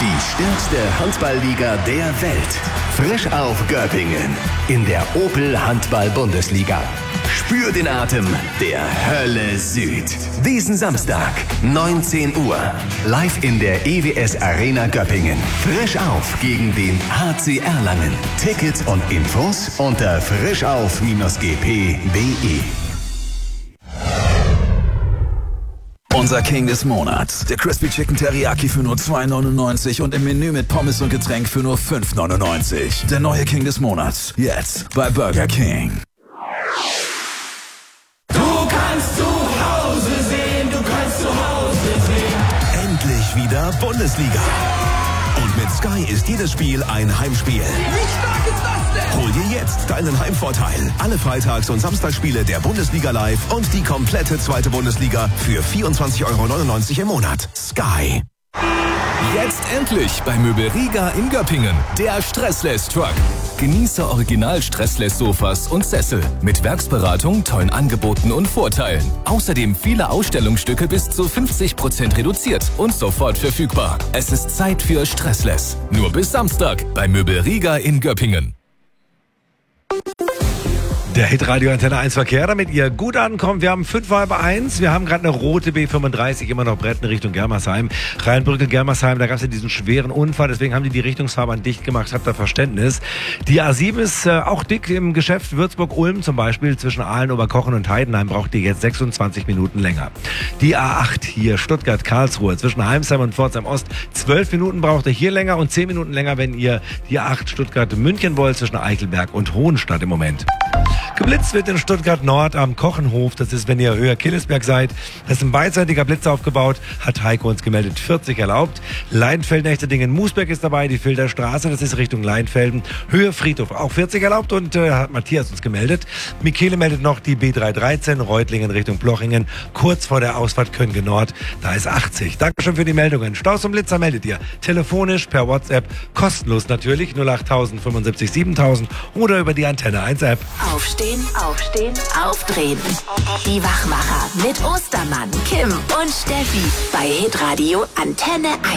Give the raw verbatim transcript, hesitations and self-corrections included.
Die stärkste Handballliga der Welt. Frisch auf Göppingen in der Opel Handball-Bundesliga. Spür den Atem der Hölle Süd. Diesen Samstag, neunzehn Uhr, live in der E W S Arena Göppingen. Frisch auf gegen den H C Erlangen. Tickets und Infos unter frischauf Bindestrich g p punkt d e. Unser King des Monats. Der Crispy Chicken Teriyaki für nur zwei neunundneunzig und im Menü mit Pommes und Getränk für nur fünf neunundneunzig. Der neue King des Monats. Jetzt bei Burger King. Du kannst zu Hause sehen, du kannst zu Hause sehen. Endlich wieder Bundesliga. Und mit Sky ist jedes Spiel ein Heimspiel. Wie stark ist das denn? Hol dir jetzt deinen Heimvorteil. Alle Freitags- und Samstagsspiele der Bundesliga live und die komplette zweite Bundesliga für vierundzwanzig Euro neunundneunzig im Monat. Sky. Jetzt endlich bei Möbel Riga in Göppingen. Der Stressless-Truck. Genieße Original-Stressless-Sofas und Sessel. Mit Werksberatung, tollen Angeboten und Vorteilen. Außerdem viele Ausstellungsstücke bis zu fünfzig Prozent reduziert und sofort verfügbar. Es ist Zeit für Stressless. Nur bis Samstag bei Möbel Riga in Göppingen. Der Hitradio Antenne eins Verkehr, damit ihr gut ankommt. Wir haben fünf halb eins. Wir haben gerade eine rote B fünfunddreißig, immer noch Bretten Richtung Germersheim. Rheinbrücke, Germersheim, da gab es ja diesen schweren Unfall. Deswegen haben die die Richtungsfahrbahn dicht gemacht. Habt ihr Verständnis. Die A sieben ist äh, auch dick im Geschäft. Würzburg-Ulm zum Beispiel zwischen Aalen, Oberkochen und Heidenheim braucht ihr jetzt sechsundzwanzig Minuten länger. Die A acht hier, Stuttgart-Karlsruhe zwischen Heimsheim und Pforzheim-Ost. zwölf Minuten braucht ihr hier länger und zehn Minuten länger, wenn ihr die A acht Stuttgart-München wollt zwischen Eichelberg und Hohenstadt im Moment. Geblitzt wird in Stuttgart Nord am Kochenhof. Das ist, wenn ihr höher Killesberg seid. Das ist ein beidseitiger Blitz aufgebaut. Hat Heiko uns gemeldet. vierzig erlaubt. Leinfelden, Echterdingen, Moosberg ist dabei. Die Filderstraße, das ist Richtung Leinfelden. Höhe Friedhof, auch vierzig erlaubt. Und äh, hat Matthias uns gemeldet. Michele meldet noch die B dreihundertdreizehn. Reutlingen Richtung Blochingen. Kurz vor der Ausfahrt Könge Nord. Da ist achtzig. Dankeschön für die Meldungen. Staus und Blitzer meldet ihr. Telefonisch, per WhatsApp. Kostenlos natürlich. null acht null null fünfundsiebzig siebentausend. Oder über die Antenne eins App. Aufstehen, aufstehen, aufdrehen. Die Wachmacher mit Ostermann, Kim und Steffi bei Hitradio Antenne eins.